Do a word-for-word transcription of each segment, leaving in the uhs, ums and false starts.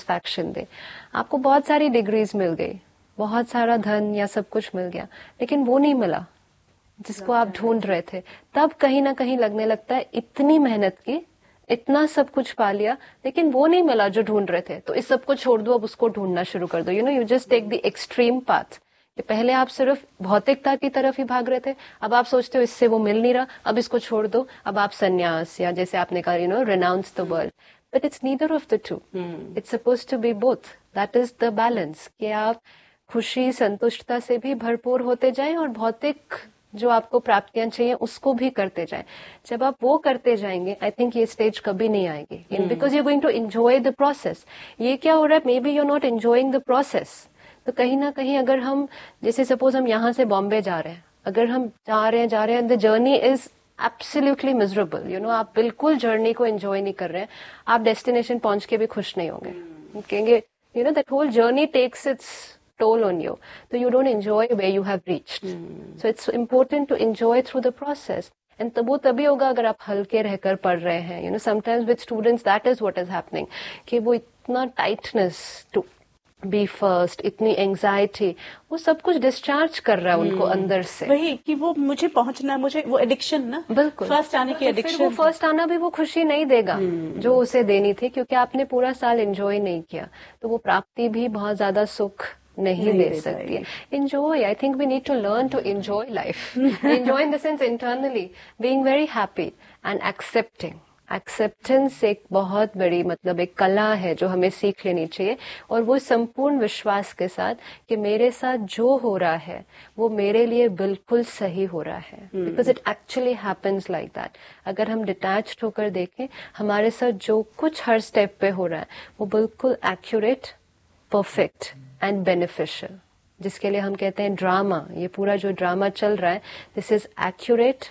Satisfaction दे। आपको बहुत सारी डिग्रीज मिल गई, बहुत सारा धन या सब कुछ मिल गया, लेकिन वो नहीं मिला जिसको आप ढूंढ रहे थे। तब कहीं ना कहीं लगने लगता है इतनी मेहनत की, इतना सब कुछ पा लिया, लेकिन वो नहीं मिला जो ढूंढ रहे थे, तो इस सब को छोड़ दो, अब उसको ढूंढना शुरू कर दो। You know, you just take the extreme path. कि पहले आप सिर्फ भौतिकता की तरफ ही भाग रहे थे, अब आप सोचते हो इससे वो मिल नहीं रहा, अब इसको छोड़ दो, अब आप संन्यास या जैसे आपने कहा, you know, रेनाउंस the world. But it's neither of the two, it's suppose to be both. That is the balance, कि आप खुशी संतुष्टता से भी भरपूर होते जाएं और भौतिक जो आपको प्राप्तियां चाहिए उसको भी करते जाएं। जब आप वो करते जाएंगे, आई थिंक ये स्टेज कभी नहीं आएगी, because you going to enjoy the process. ये क्या हो रहा है, may be you not enjoying the process. तो कहीं ना कहीं अगर हम, जैसे सपोज हम यहाँ से बॉम्बे जा रहे हैं, अगर हम जा रहे हैं जा रहे हैं the journey is absolutely miserable, you know, आप बिल्कुल जर्नी को एंजॉय नहीं कर रहे हैं, आप डेस्टिनेशन पहुंच के भी खुश नहीं होंगे, कहेंगे you know that whole journey takes it's toll on you, so you don't enjoy where you have reached. hmm. So it's important to enjoy through the process, and तब वो तभी होगा अगर आप हल्के रहकर पढ़ रहे हैं। you know, sometimes with students that is what is happening, कि वो इतना tightness to be first, इतनी एंजाइटी, वो सब कुछ डिस्चार्ज कर रहा है hmm. उनको अंदर से, वही कि वो मुझे पहुंचना, मुझे वो एडिक्शन ना, बिल्कुल फर्स्ट आने की एडिक्शन। फिर वो फर्स्ट आना भी वो खुशी नहीं देगा hmm. जो उसे देनी थी, क्योंकि आपने पूरा साल एंजॉय नहीं किया, तो वो प्राप्ति भी बहुत ज्यादा सुख नहीं, नहीं दे सकती है। Enjoy, I think we need to learn to enjoy life, enjoy in the sense internally being very happy and accepting. Acceptance एक बहुत बड़ी, मतलब एक कला है जो हमें सीख लेनी चाहिए, और वो संपूर्ण विश्वास के साथ कि मेरे साथ जो हो रहा है वो मेरे लिए बिल्कुल सही हो रहा है, because it actually happens like that. अगर हम डिटैच्ड होकर देखें, हमारे साथ जो कुछ हर स्टेप पे हो रहा है वो बिल्कुल एक्यूरेट, परफेक्ट एंड बेनिफिशियल, जिसके लिए हम कहते हैं ड्रामा। ये पूरा जो ड्रामा चल रहा है, this is accurate,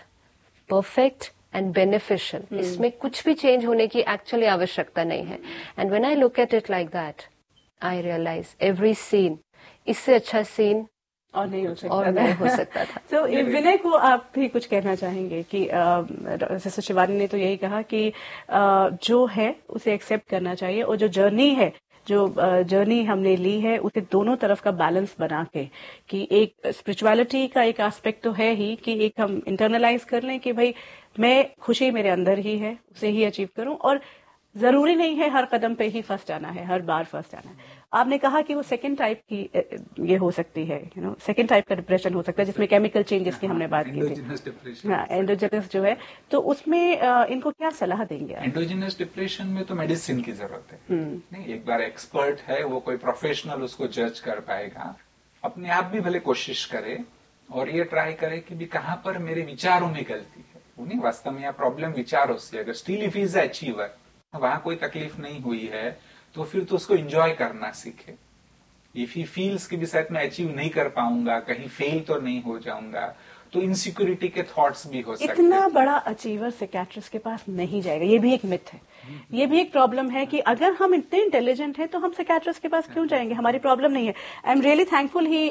perfect and beneficial. इसमें कुछ भी चेंज होने की एक्चुअली आवश्यकता नहीं है। And when I look at it like that, I realise every scene, इससे अच्छा सीन और नहीं हो सकता, और नहीं हो सकता था। तो so, विनय को आप भी कुछ कहना चाहेंगे कि जैसे शिवानी ने तो यही कहा कि आ, जो है उसे एक्सेप्ट करना चाहिए, और जो जर्नी है, जो जर्नी हमने ली है, उसे दोनों तरफ का बैलेंस बना के, कि एक स्पिरिचुअलिटी का एक एस्पेक्ट तो है ही, कि एक हम इंटरनलाइज कर लें कि भाई मैं खुशी मेरे अंदर ही है, उसे ही अचीव करूं, और जरूरी नहीं है हर कदम पे ही फर्स्ट आना है, हर बार फर्स्ट आना है। आपने कहा कि वो सेकंड टाइप की ये हो सकती है, यू नो, सेकंड टाइप का डिप्रेशन हो सकता है, जिसमें केमिकल चेंजेस की हमने बात की थी, हाँ, एंडोजेनस जो है, तो उसमें आ, इनको क्या सलाह देंगे? एंडोजेनस डिप्रेशन में तो मेडिसिन की जरूरत है, नहीं, एक बार एक्सपर्ट है वो, कोई प्रोफेशनल उसको जज कर पाएगा। अपने आप भी भले कोशिश करे और ये ट्राई करे कि भी कहाँ पर मेरे विचारों में गलती है, वो नहीं, वास्तव में यहाँ प्रॉब्लम विचारों से। अगर स्टिल इफ इज अचीवर, वहां कोई तकलीफ नहीं हुई है, तो फिर तो उसको एंजॉय करना सीखे। इफ ही फील्स कि भी शायद मैं अचीव नहीं कर पाऊंगा, कहीं फेल तो नहीं हो जाऊंगा, तो इनसिक्योरिटी के थॉट्स भी हो सकते हैं। इतना बड़ा अचीवर साइकियाट्रिस्ट के पास नहीं जाएगा, ये भी एक मिथ है, ये भी एक प्रॉब्लम है कि अगर हम इतने इंटेलिजेंट हैं तो हम साइकियाट्रिस्ट के पास क्यों जाएंगे, हमारी प्रॉब्लम नहीं है। I am really thankful he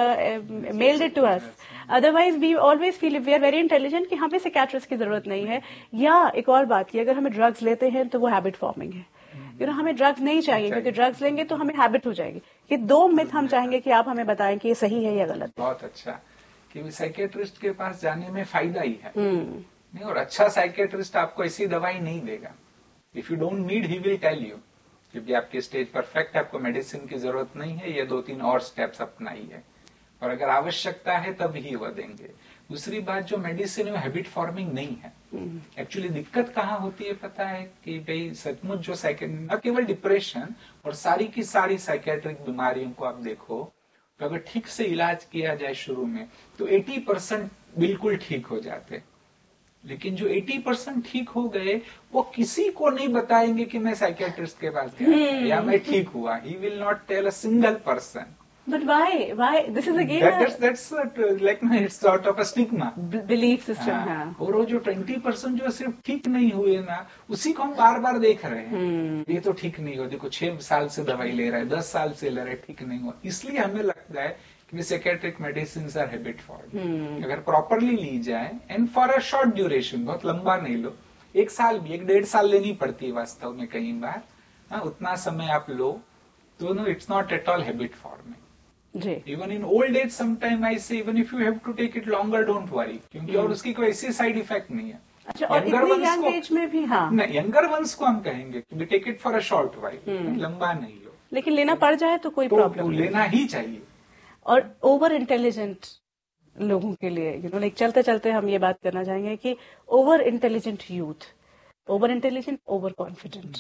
meld it to us, otherwise we always feel we are very intelligent कि हमें साइकियाट्रिस्ट की जरूरत नहीं है। या एक और बात की, अगर हमें ड्रग्स लेते हैं तो वो हैबिट फॉर्मिंग है, यू नो, हमें ड्रग्स नहीं चाहिए, क्योंकि ड्रग्स लेंगे तो हमें हैबिट हो जाएगी। ये दो मिथ हम चाहेंगे कि आप हमें बताएं कि ये सही है या गलत। बहुत अच्छा, कि साइकियाट्रिस्ट के पास जाने में फायदा ही है, नहीं, और अच्छा साइकियाट्रिस्ट आपको ऐसी दवाई नहीं देगा। If you don't need he will tell you, क्योंकि आपकी स्टेज परफेक्ट है, आपको मेडिसिन की जरूरत नहीं है, ये दो तीन और स्टेप्स अपनाइए, और अगर आवश्यकता है तब ही वह देंगे। दूसरी बात, जो मेडिसिन है हैबिट फॉर्मिंग नहीं है। एक्चुअली दिक्कत कहाँ होती है पता है, कि भाई सचमुच जो साइकिल, न केवल डिप्रेशन और सारी की सारी साइकेट्रिक बीमारियों को आप देखो, तो अगर ठीक से इलाज किया जाए शुरू में तो अस्सी परसेंट बिल्कुल ठीक हो जाते, लेकिन जो अस्सी परसेंट ठीक हो गए वो किसी को नहीं बताएंगे कि मैं साइकियाट्रिस्ट के पास गया या मैं ठीक हुआ। He will not tell a single person. But why? Why? This is again that, that's that's uh, like it's sort of a stigma. Belief system. हाँ. और वो जो ट्वेंटी परसेंट जो सिर्फ ठीक नहीं हुए ना, उसी को हम बार बार देख रहे हैं। hmm. ये तो ठीक नहीं हुआ, देखो छह साल से दवाई ले रहा है, दस साल से ले रहा है, ठीक नहीं हुआ। इसलिए हमें लगता है कि psychiatric medicine are habit form. अगर प्रॉपरली ली जाए and for a short duration, बहुत लंबा नहीं लो, एक साल भी, एक डेढ़ साल लेनी पड़ती है वास्तव में कई बार, हाँ, उतना समय आप लो तो no it's not at all habit forming ji. Even in old age sometime I से even if you have to take it longer don't worry, क्योंकि और उसकी कोई ऐसी साइड इफेक्ट नहीं है। अच्छा, और इतनी यंग एज में भी? हाँ, नहीं, यंगर वंस को हम कहेंगे कि take it for a short while, लंबा नहीं लो, लेकिन लेना पड़ जाए तो कोई प्रॉब्लम तो लेना ही चाहिए। और ओवर इंटेलिजेंट लोगों के लिए यू नो लाइक चलते चलते हम ये बात करना चाहेंगे कि over intelligent youth, over intelligent, over confident,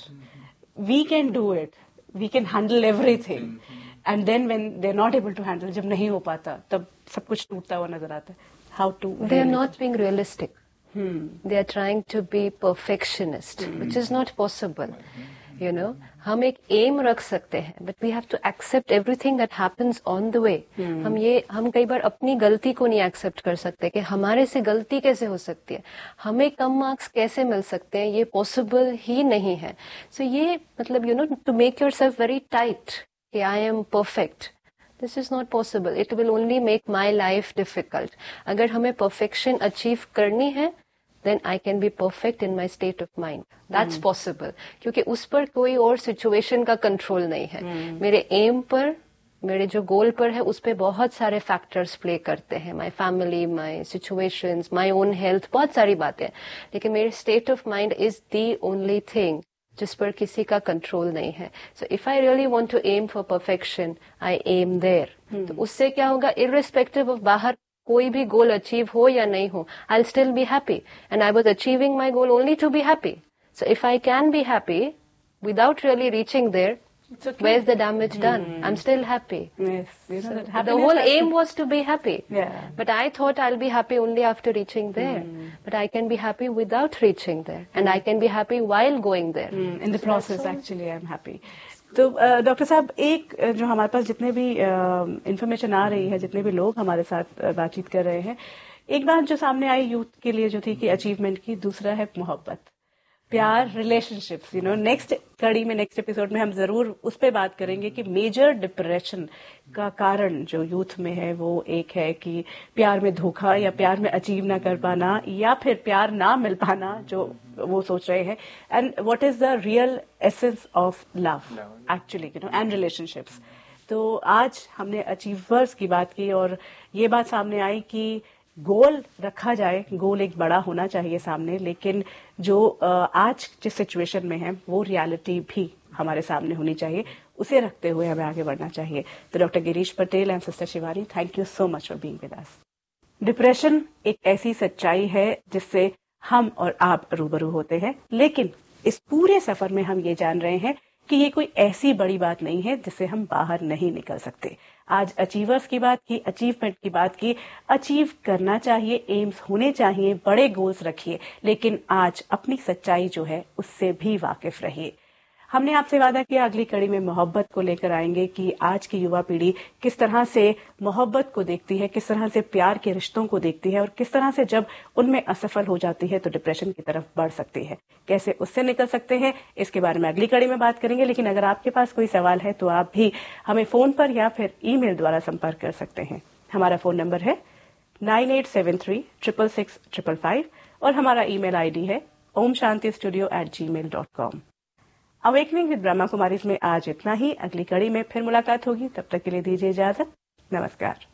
we can do it, we can handle everything, and then when they are not able to handle, जब नहीं हो पाता तब सब कुछ टूटता हुआ नजर आता है। How to? They are not being realistic, they are trying to be perfectionist, which is not possible. You know, हम एक एम रख सकते हैं, but we have to accept everything that happens on the way. हम ये हम कई बार अपनी गलती को नहीं एक्सेप्ट कर सकते कि हमारे से गलती कैसे हो सकती है, हमें कम मार्क्स कैसे मिल सकते हैं, ये पॉसिबल ही नहीं है। सो so ये मतलब you know to make yourself very tight कि I am perfect, this is not possible, it will only make my life difficult. अगर हमें परफेक्शन अचीव करनी है, then I can be perfect in my state of mind. That's hmm. possible. क्योंकि उस पर कोई और सिचुएशन का कंट्रोल नहीं है। hmm. मेरे एम पर, मेरे जो गोल पर है, उस पे बहुत सारे फैक्टर्स प्ले करते हैं, my family, my situations, my own health, बहुत सारी बातें। लेकिन मेरे state of mind is the only thing जिस पर किसी का कंट्रोल नहीं है। So if I really want to M for perfection, I am there. तो उससे क्या होगा, इर्रेस्पेक्टिव ऑफ बाहर कोई भी गोल अचीव हो या नहीं हो, I will still be happy, and I was achieving my goal only to be happy. So if I can be happy without really reaching there, where's the damage done? mm. I'm still happy. Yes, you know, so the whole aim was to be happy. Yeah. But I thought I'll be happy only after reaching there. Mm. But I can be happy without reaching there, and mm. I can be happy while going there. Mm. In the so process, actually, I'm happy. तो doctor साहब, एक जो हमारे पास जितने भी information आ रही है, जितने भी लोग हमारे साथ बातचीत कर रहे हैं, एक बात जो सामने आई यूथ के लिए जो थी कि अचीवमेंट की, दूसरा है मोहब्बत, प्यार, रिलेशनशिप्स। यू नो नेक्स्ट कड़ी में, नेक्स्ट एपिसोड में हम जरूर उस पर बात करेंगे कि मेजर डिप्रेशन का कारण जो यूथ में है वो एक है कि प्यार में धोखा, या प्यार में अचीव ना कर पाना, या फिर प्यार ना मिल पाना जो वो सोच रहे हैं, and what is the real essence of love actually, you know, and relationships. तो आज हमने अचीवर्स की बात की और ये बात सामने आई कि गोल रखा जाए, गोल एक बड़ा होना चाहिए सामने, लेकिन जो आज जिस सिचुएशन में है वो रियलिटी भी हमारे सामने होनी चाहिए, उसे रखते हुए हमें आगे बढ़ना चाहिए। तो doctor Girish Patel and sister Shivani, thank you so much for being with us. Depression एक ऐसी सच्चाई है जिससे हम और आप रूबरू होते हैं, लेकिन इस पूरे सफर में हम ये जान रहे हैं कि ये कोई ऐसी बड़ी बात नहीं है जिससे हम बाहर नहीं निकल सकते। आज अचीवर्स की बात की, अचीवमेंट की बात की, अचीव करना चाहिए, एम्स होने चाहिए, बड़े गोल्स रखिए, लेकिन आज अपनी सच्चाई जो है उससे भी वाकिफ रहिए। हमने आपसे वादा किया अगली कड़ी में मोहब्बत को लेकर आएंगे कि आज की युवा पीढ़ी किस तरह से मोहब्बत को देखती है, किस तरह से प्यार के रिश्तों को देखती है, और किस तरह से जब उनमें असफल हो जाती है तो डिप्रेशन की तरफ बढ़ सकती है, कैसे उससे निकल सकते हैं, इसके बारे में अगली कड़ी में बात करेंगे। लेकिन अगर आपके पास कोई सवाल है तो आप भी हमें फोन पर या फिर ईमेल द्वारा संपर्क कर सकते हैं। हमारा फोन नंबर है nine eight seven three triple six triple five और हमारा ईमेल आईडी है Om Shanti studio eight ji mail dot com. Awakening with Brahma Kumaris में आज इतना ही। अगली कड़ी में फिर मुलाकात होगी, तब तक के लिए दीजिए इजाजत। नमस्कार।